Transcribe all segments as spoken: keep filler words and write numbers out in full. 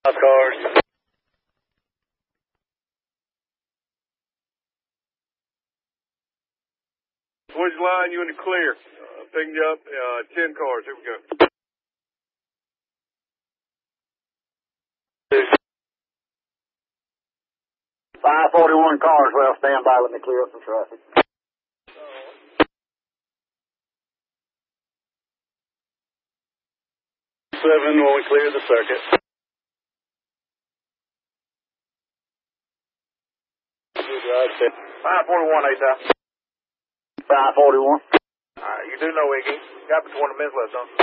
Five cars. Towards the line, you in the clear. Uh, picking you up, uh, ten cars. Here we go. five forty-one cars, well, stand by, let me clear up some traffic. Seven when we clear the circuit. five forty-one, eight thousand. five forty-one. Alright, you do know Iggy. Got twenty minutes left, don't you?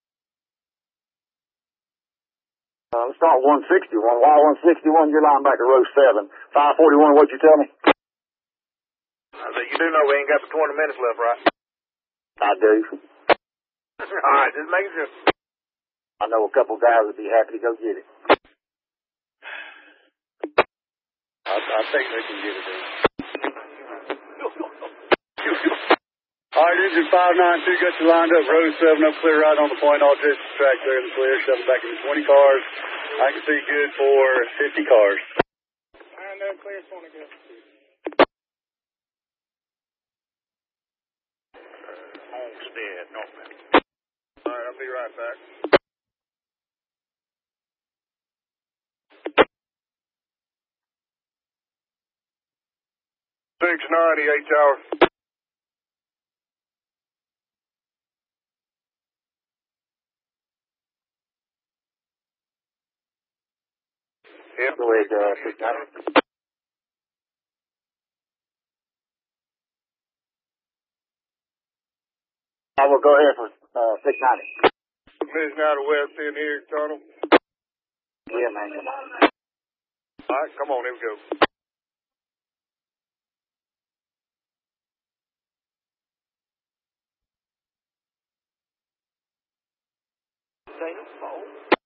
Uh, let's start one sixty-one. Y one sixty-one, you're lying back to row seven. five forty-one, what'd you tell me? I said, you do know we ain't got but twenty minutes left, right? I do. Alright, just making sure. I know a couple guys would be happy to go get it. I, I think they can get it in. All right, engine five nine two got you lined up. Row seven up clear right on the point. All just track there in the clear. Seven back into twenty cars. I can see good for fifty cars. I know clear twenty good. Homestead, Northman. All right, I'll be right back. six ninety, eight tower. Yep. Go ahead, uh, six ninety. I will go ahead for uh, six ninety. Mission out of west in here, tunnel. Yeah, man, come on. All right, come on, here we go. Say no.